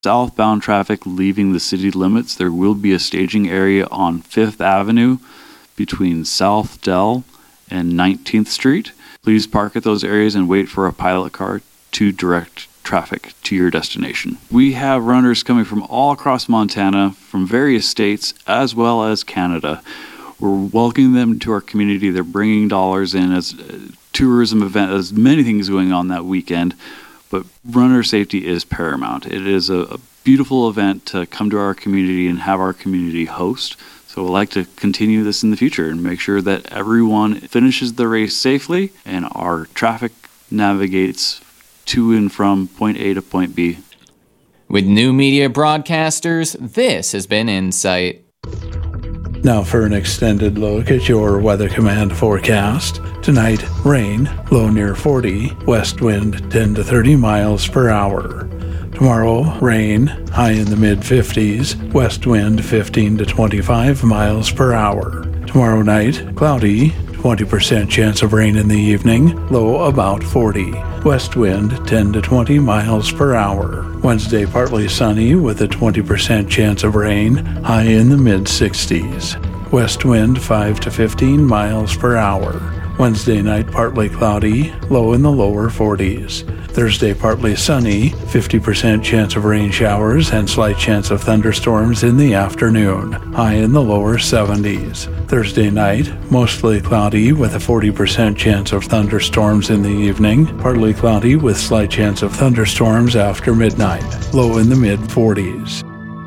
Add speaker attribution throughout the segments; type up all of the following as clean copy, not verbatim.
Speaker 1: Southbound traffic leaving the city limits, there will be a staging area on 5th Avenue between South Dell and 19th Street. Please park at those areas and wait for a pilot car to direct traffic to your destination. We have runners coming from all across Montana, from various states, as well as Canada. We're welcoming them to our community. They're bringing dollars in as a tourism event. There's many things going on that weekend, but runner safety is paramount. It is a beautiful event to come to our community and have our community host. So we'd like to continue this in the future and make sure that everyone finishes the race safely and our traffic navigates to and from point A to point B.
Speaker 2: With New Media Broadcasters, this has been Insight.
Speaker 3: Now for an extended look at your Weather Command forecast. Tonight, rain, low near 40, west wind 10 to 30 miles per hour. Tomorrow, rain, high in the mid-50s, west wind 15 to 25 miles per hour. Tomorrow night, cloudy, 20% chance of rain in the evening, low about 40. West wind 10 to 20 miles per hour. Wednesday, partly sunny with a 20% chance of rain, high in the mid-60s. West wind 5 to 15 miles per hour. Wednesday night, partly cloudy, low in the lower 40s. Thursday, partly sunny, 50% chance of rain showers and slight chance of thunderstorms in the afternoon, high in the lower 70s. Thursday night, mostly cloudy with a 40% chance of thunderstorms in the evening, partly cloudy with slight chance of thunderstorms after midnight, low in the mid-40s.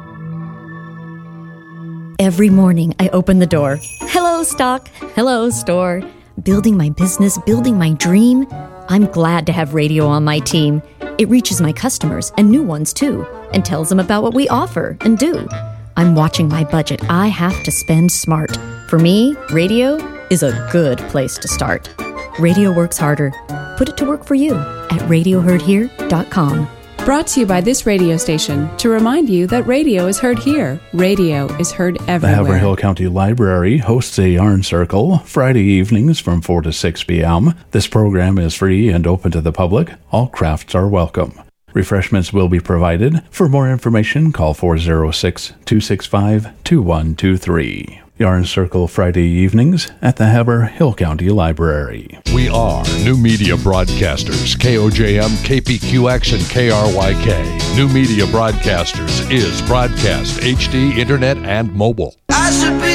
Speaker 4: Every morning I open the door. Hello, stock. Hello, store. Building my business, building my dream. I'm glad to have radio on my team. It reaches my customers and new ones too, and tells them about what we offer and do. I'm watching my budget. I have to spend smart. For me, radio is a good place to start. Radio works harder. Put it to work for you at radioheardhere.com.
Speaker 5: Brought to you by this radio station to remind you that radio is heard here. Radio is heard everywhere.
Speaker 3: The Haverhill County Library hosts a yarn circle Friday evenings from 4 to 6 p.m. This program is free and open to the public. All crafts are welcome. Refreshments will be provided. For more information, call 406-265-2123. Yarn Circle Friday evenings at the Haverhill County Library.
Speaker 6: We are New Media Broadcasters, KOJM, KPQX, and KRYK. New Media Broadcasters is broadcast, HD, internet, and mobile.